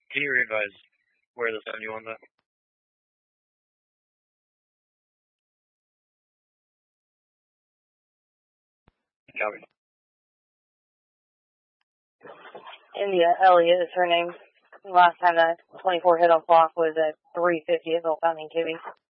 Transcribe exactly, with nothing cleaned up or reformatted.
Can you re-advise where the seventy-one's at? Copy. India Elliott is her name. Last time that twenty-four hit on clock was at three fifty at Bill Fountain, Kibby.